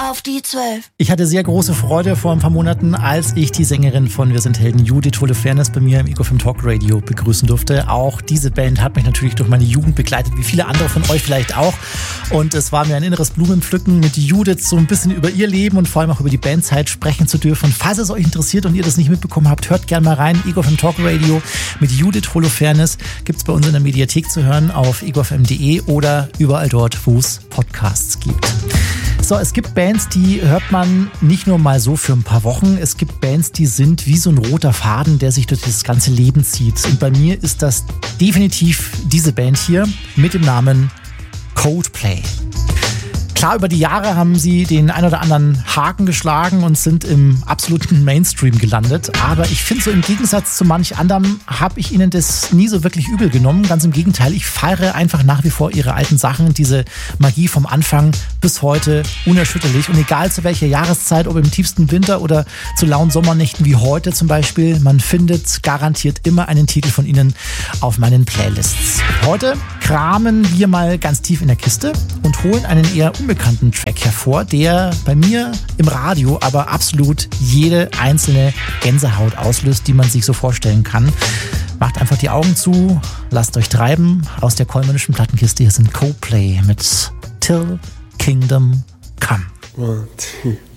auf die 12. Ich hatte sehr große Freude vor ein paar Monaten, als ich die Sängerin von Wir sind Helden, Judith Holofernes, bei mir im Ego FM Talk Radio begrüßen durfte. Auch diese Band hat mich natürlich durch meine Jugend begleitet, wie viele andere von euch vielleicht auch. Und es war mir ein inneres Blumenpflücken, mit Judith so ein bisschen über ihr Leben und vor allem auch über die Bandzeit sprechen zu dürfen. Falls es euch interessiert und ihr das nicht mitbekommen habt, hört gerne mal rein. Ego FM Talk Radio mit Judith Holofernes gibt's bei uns in der Mediathek zu hören auf egofm.de oder überall dort, wo es Podcasts gibt. So, es gibt Bands, die hört man nicht nur mal so für ein paar Wochen. Es gibt Bands, die sind wie so ein roter Faden, der sich durch das ganze Leben zieht. Und bei mir ist das definitiv diese Band hier mit dem Namen Coldplay. Klar, über die Jahre haben sie den ein oder anderen Haken geschlagen und sind im absoluten Mainstream gelandet. Aber ich finde so im Gegensatz zu manch anderem habe ich ihnen das nie so wirklich übel genommen. Ganz im Gegenteil, ich feiere einfach nach wie vor ihre alten Sachen. Diese Magie vom Anfang bis heute unerschütterlich. Und egal zu welcher Jahreszeit, ob im tiefsten Winter oder zu lauen Sommernächten wie heute zum Beispiel, man findet garantiert immer einen Titel von ihnen auf meinen Playlists. Heute kramen wir mal ganz tief in der Kiste und holen einen eher unbekannten Track hervor, der bei mir im Radio aber absolut jede einzelne Gänsehaut auslöst, die man sich so vorstellen kann. Macht einfach die Augen zu, lasst euch treiben. Aus der kollmannischen Plattenkiste hier sind Coldplay mit Till Kingdom Come. 1, 2